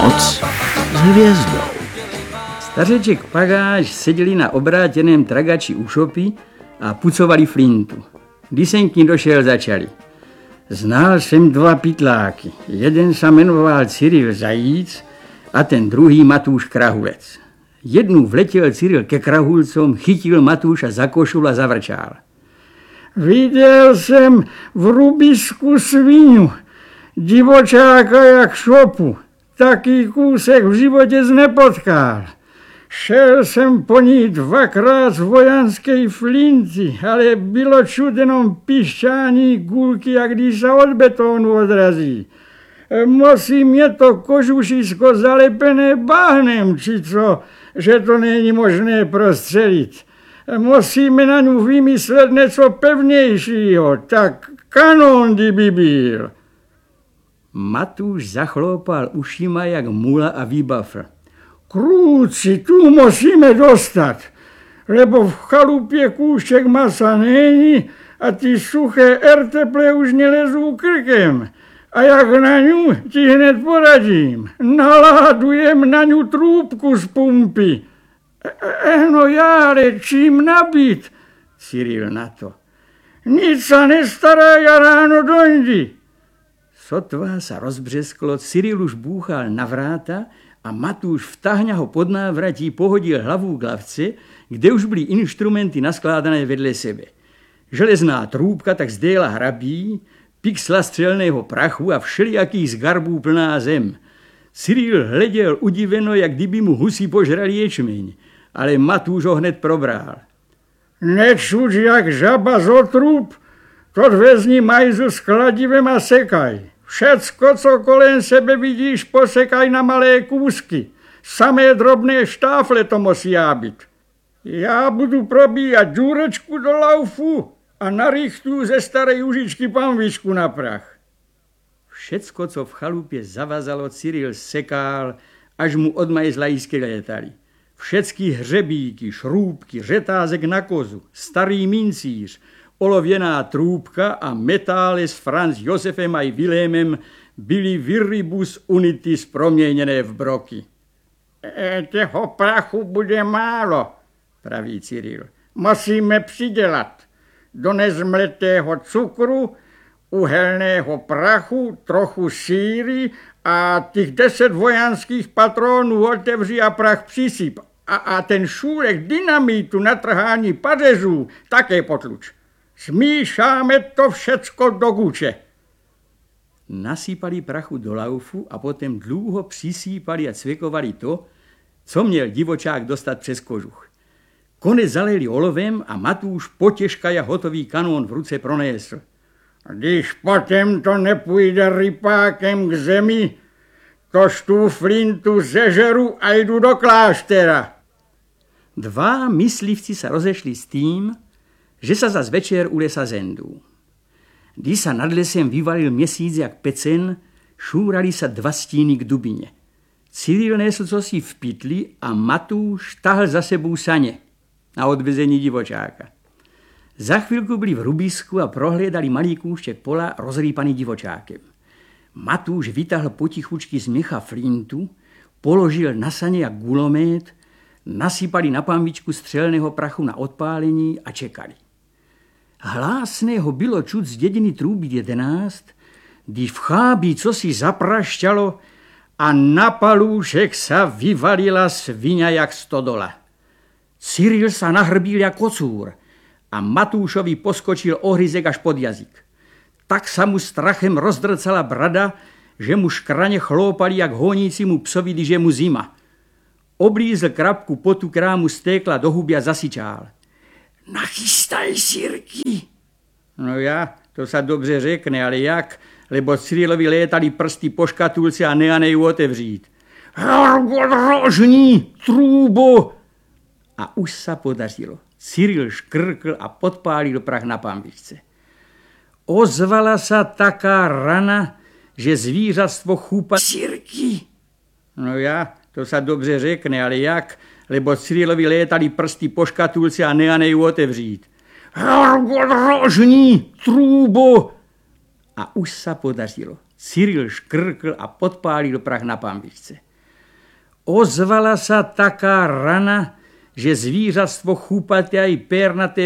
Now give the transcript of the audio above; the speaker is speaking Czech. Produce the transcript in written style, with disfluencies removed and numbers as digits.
Noc s hvězdou. Stařeček Pagáš seděli na obrátěném tragači u šopy a pucovali flintu. Když jsem k ní došel, začali. Znal jsem dva pytláky. Jeden se jmenoval Cyril Zajíc a ten druhý Matúš Krahulec. Jednou vletěl Cyril ke Krahulcům, chytil Matúša za košul a zavrčál. Viděl jsem v Rubisku sviňu, divočáka jak šopu. Taký kúsek v životě nepotkal. Šel jsem po ní dvakrát z vojanské flinty, ale bylo čut jenom pišťání gulky, jak když se od betonu odrazí. Musím je to kožušisko zalepené bahnem, či co, že to není možné prostřelit. Musíme na ňu vymyslet něco pevnějšího, tak kanon, kdyby byl. Matúš zachlopal ušima jak mula a vybafr. Krůci, tu musíme dostat, lebo v chalupě kůšek masa není a ty suché erteple už nelezou krkem. A jak na ňu, ti hned poradím. Naládujem na ňu trúbku z pumpy. No járe, čím nabít? Cyril na to. Nic sa nestará, ja ráno dojdi. Sotva sa rozbřesklo, Cyril už búchal na vráta a Matúš vtahňa ho pod návratí pohodil hlavu k lavce, kde už byly inštrumenty naskládané vedle sebe. Železná trúbka tak zdejela hrabí, pixla střelného prachu a všelijakých zgarbů plná zem. Cyril hleděl udiveno, jak kdyby mu husy požrali ječmeň, ale Matúš ho hned probral. Nečuť jak žaba z otrúb, to vezmi majzu s kladivem a sekaj. Všecko, co kolem sebe vidíš, posekaj na malé kúsky. Samé drobné štáfle to musí být. Já budu probíjat džůrečku do laufu a narychtu ze staré užičky panvičku na prach. Všecko, co v chalupě zavazalo, Cyril sekál, až mu od majzla jisky létali. Všecky hřebíky, šrúbky, řetázek na kozu, starý mincíř, olověná trúbka a metály s Franz Josefem a Vilémem byly viribus unitis proměněné v broky. Těho prachu bude málo, praví Cyril. Musíme přidělat do nezmletého cukru, uhelného prachu, trochu síry a těch 10 vojanských patronů otevří a prach přisyp. A ten šůrek dynamitu na trhání pařezů také potluč. Smíšáme to všecko do guče. Nasypali prachu do laufu a potom dlouho přisýpali a cvěkovali to, co měl divočák dostat přes kožuch. Konec zalili olovem a Matúš potěžkaja hotový kanón v ruce pronésl. Když potom to nepůjde rypákem k zemi, tož tu flintu zežeru a jdu do kláštera. Dva myslivci se rozešli s tím, že sa zas večer u lesa zendú. Když sa nad lesem vyvalil měsíc jak pecen, šúrali sa dva stíny k dubině. Cyril nesl cosi v pytli a Matúš tahl za sebou saně na odvezení divočáka. Za chvilku byli v Rubisku a prohlédali malý kúštek pola rozrýpaný divočákem. Matúš vytahl potichučky z měcha flintu, položil na saně jak gulomet, nasypali na panvičku střelného prachu na odpálení a čekali. Hlásného bylo čut z dědiny trúby 11, když v chábí cosi zaprašťalo a na palúšek sa vyvalila sviňa jak stodola. Cyril sa nahrbil jak kocúr a Matúšovi poskočil ohryzek až pod jazyk. Tak sa mu strachem rozdrcala brada, že mu škraně chlópali jak honíci mu psovi, když je mu zima. Oblízl krapku potu, která mu stékla do huby a zasyčál. Nachystaj, Sirky. No já, to sa dobře řekne, ale jak? Lebo Cyrilovi létali prsty po škatulce a neanej ju otevřít. Rožní, trúbo! A už sa podařilo. Cyril škrkl a podpálil prach na panvičce. Ozvala sa taká rana, že zvířatstvo chúpa Sirky. No já, to sa dobře řekne, ale jak? Lebo Cyrilovi létali prsty po škatulce a neanej ju otevřít. Rožní, trúbo! A už sa podařilo. Cyril škrkl a podpálil prach na panvičce. ozvala sa taká rana, že zvířatstvo chúpaté aj pernaté